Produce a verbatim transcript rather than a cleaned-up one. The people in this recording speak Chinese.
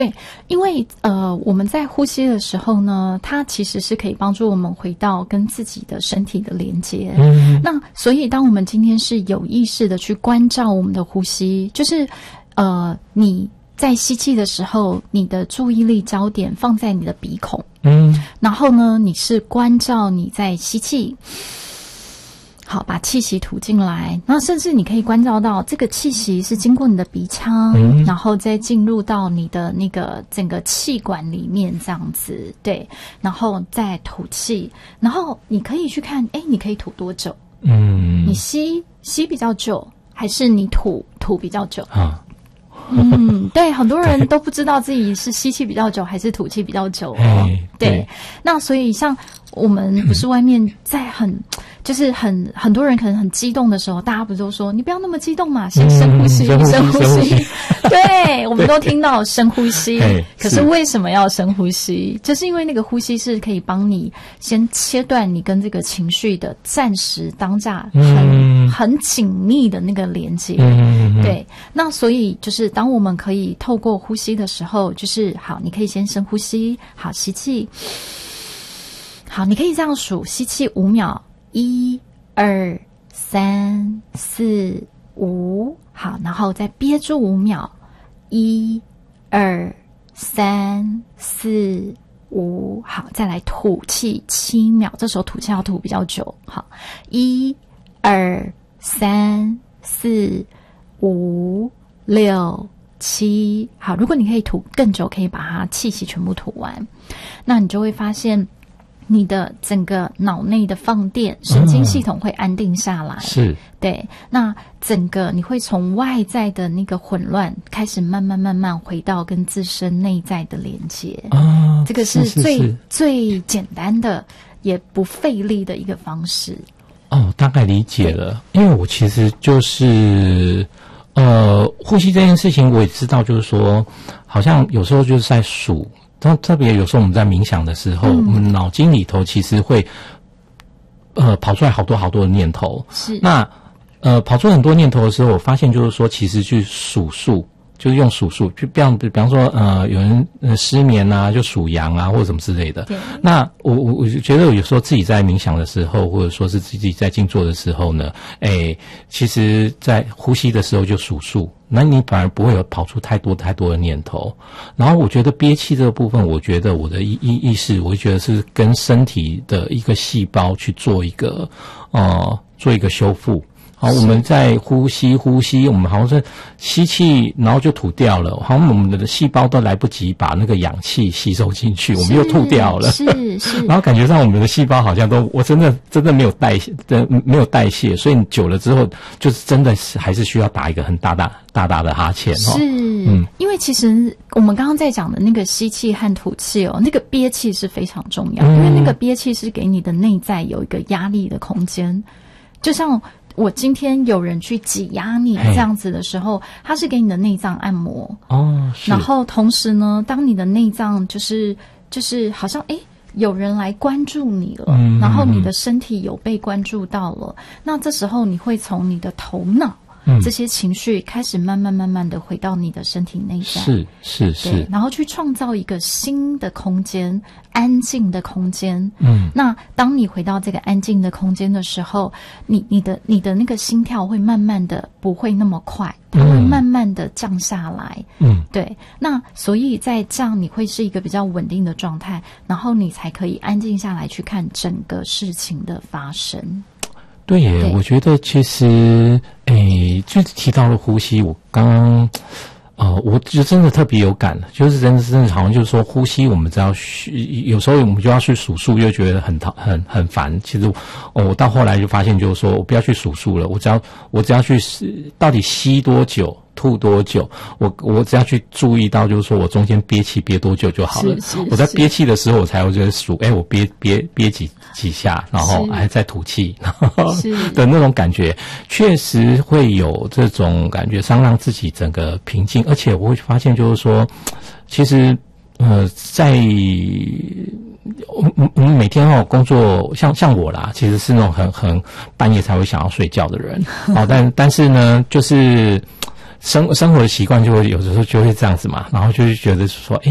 对，因为呃，我们在呼吸的时候呢，它其实是可以帮助我们回到跟自己的身体的连接。嗯，那所以当我们今天是有意识的去关照我们的呼吸，就是呃，你在吸气的时候，你的注意力焦点放在你的鼻孔，嗯，然后呢，你是关照你在吸气。好，把气息吐进来，然后甚至你可以关照到这个气息是经过你的鼻腔，嗯，然后再进入到你的那个整个气管里面这样子，对，然后再吐气，然后你可以去看，哎，你可以吐多久？嗯，你吸吸比较久，还是你吐吐比较久？啊。嗯，对，很多人都不知道自己是吸气比较久还是吐气比较久哦。对，对，那所以像我们不是外面在很就是很很多人可能很激动的时候，大家不都说你不要那么激动嘛，先深呼吸，嗯、深呼吸。对，我们都听到深呼吸，可是为什么要深呼吸？就是因为那个呼吸是可以帮你先切断你跟这个情绪的暂时当下很、嗯、很紧密的那个连接。嗯、对，那所以就是当我们可以透过呼吸的时候，就是好，你可以先深呼吸，好，吸气。好，你可以这样数，吸气五秒，一、二、三、四、五，好，然后再憋住五秒，一、二、三、四、五，好，再来吐气七秒，这时候吐气要吐比较久，好，一、二、三、四、五、六、七，好，如果你可以吐更久，可以把它气息全部吐完，那你就会发现。你的整个脑内的放电，神经系统会安定下来。是，对。那整个你会从外在的那个混乱，开始慢慢慢慢回到跟自身内在的连接。啊，这个是最是是是最简单的，也不费力的一个方式。 哦，大概理解了。因为我其实就是呃，呼吸这件事情，我也知道，就是说，好像有时候就是在数。特别有时候我们在冥想的时候，嗯、我们脑筋里头其实会呃跑出来好多好多的念头。是那呃跑出很多念头的时候，我发现就是说，其实去数数，就是用数数，就比方比方说呃有人呃失眠啊，就数羊啊或者什么之类的。那我我我觉得有时候自己在冥想的时候，或者说是自己在静坐的时候呢，诶，其实在呼吸的时候就数数。那你反而不会有跑出太多太多的念头，然后我觉得憋气这个部分，我觉得我的意意意识，我觉得是跟身体的一个细胞去做一个呃做一个修复。好，我们在呼吸呼吸，我们好像是吸气，然后就吐掉了，好像我们的细胞都来不及把那个氧气吸收进去，我们又吐掉了。是是。然后感觉上我们的细胞好像都，我真的真的没有代谢，没有代谢，所以你久了之后，就是真的是还是需要打一个很大大大大的哈欠哦。是， 嗯，因为其实我们刚刚在讲的那个吸气和吐气哦，那个憋气是非常重要，嗯、因为那个憋气是给你的内在有一个压力的空间，就像。我今天有人去挤压你这样子的时候，他是给你的内脏按摩哦，然后同时呢，当你的内脏就是就是好像诶有人来关注你了，嗯、然后你的身体有被关注到了，那这时候你会从你的头脑。嗯、这些情绪开始慢慢慢慢的回到你的身体内在， 是是是， 然后去创造一个新的空间，安静的空间。嗯，那当你回到这个安静的空间的时候，你你的你的那个心跳会慢慢的不会那么快，它会慢慢的降下来。嗯，对。那所以在这样你会是一个比较稳定的状态，然后你才可以安静下来去看整个事情的发生。 对耶，对我觉得其实，诶，就是提到了呼吸，我刚刚，呃，我就真的特别有感，就是真的真的好像就是说，呼吸我们只要有时候我们就要去数数，又觉得很讨很很烦。其实，哦，我到后来就发现，就是说我不要去数数了，我只要我只要去到底吸多久。吐多久？我我只要去注意到，就是说我中间憋气憋多久就好了。是是是我在憋气的时候，我才会觉得数，哎，我憋憋憋几几下，然后还在吐气，然后的那种感觉，确实会有这种感觉上，让自己整个平静。而且我会发现，就是说，其实呃，在我我们每天哦工作，像像我啦，其实是那种很很半夜才会想要睡觉的人。哦，但但是呢，就是。 生生活的习惯就会有的时候就会这样子嘛，然后就会觉得说，哎，